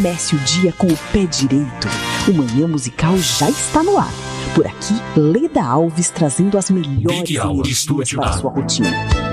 Comece o dia com o pé direito. O Manhã Musical já está no ar. Por aqui, Leda Alves trazendo as melhores energias para a sua rotina.